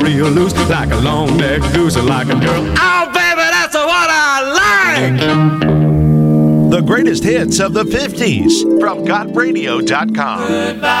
Real loose, like a long neck goose, like a girl. Oh, baby, that's what I like! The greatest hits of the 50s from GotRadio.com. Goodbye.